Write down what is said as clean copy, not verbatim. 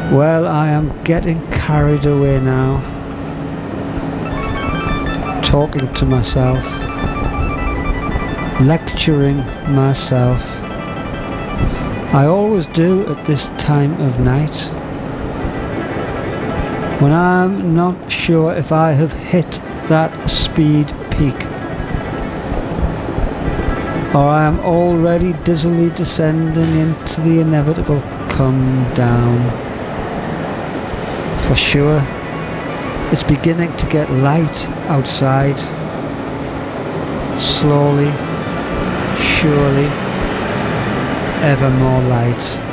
Well, I am getting carried away now, talking to myself, lecturing myself. I always do at this time of night, when I'm not sure if I have hit that speed peak, or I am already dizzily descending into the inevitable come down. For sure, it's beginning to get light outside. Slowly, surely, ever more light.